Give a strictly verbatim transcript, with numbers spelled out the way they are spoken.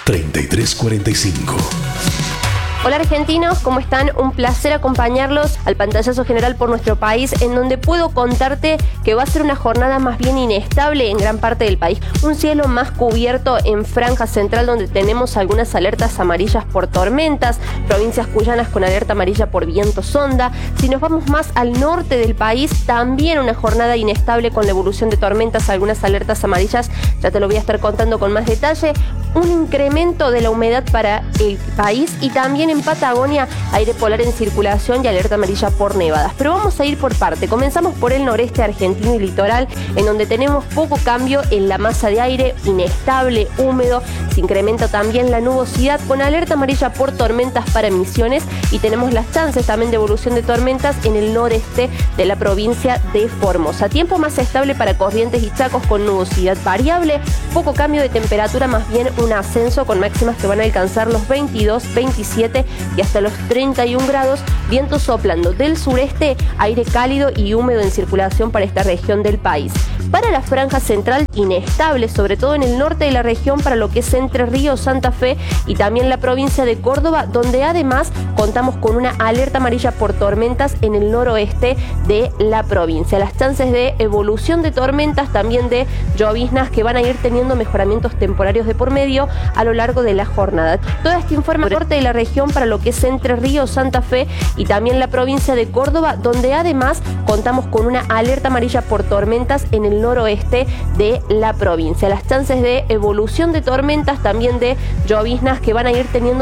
treinta y tres cuarenta y cinco. Hola argentinos, ¿cómo están? Un placer acompañarlos al pantallazo general por nuestro país, en donde puedo contarte que va a ser una jornada más bien inestable en gran parte del país. Un cielo más cubierto en franja central, donde tenemos algunas alertas amarillas por tormentas, provincias cuyanas con alerta amarilla por viento sonda. Si nos vamos más al norte del país, también una jornada inestable con la evolución de tormentas, algunas alertas amarillas, ya te lo voy a estar contando con más detalle. Un incremento de la humedad para el país y también en Patagonia, aire polar en circulación y alerta amarilla por nevadas. Pero vamos a ir por parte. Comenzamos por el noreste argentino y litoral, en donde tenemos poco cambio en la masa de aire, inestable, húmedo. Se incrementa también la nubosidad con alerta amarilla por tormentas para Misiones, y tenemos las chances también de evolución de tormentas en el noreste de la provincia de Formosa. Tiempo más estable para Corrientes y Chacos con nubosidad variable, poco cambio de temperatura, más bien un ascenso con máximas que van a alcanzar los veintidós, veintisiete y hasta los treinta y un grados, viento soplando del sureste, aire cálido y húmedo en circulación para esta región del país. Para la franja central, inestable, sobre todo en el norte de la región, para lo que es Entre Ríos, Santa Fe y también la provincia de Córdoba, donde además contamos con una alerta amarilla por tormentas en el noroeste de la provincia. Las chances de evolución de tormentas, también de lloviznas, que van a ir teniendo mejoramientos temporarios de por medio a lo largo de la jornada. Toda esta información norte de la región para lo que es Entre Ríos, Santa Fe y también la provincia de Córdoba, donde además contamos con una alerta amarilla por tormentas en el noroeste de la provincia. Las chances de evolución de tormentas, también de lloviznas, que van a ir teniendo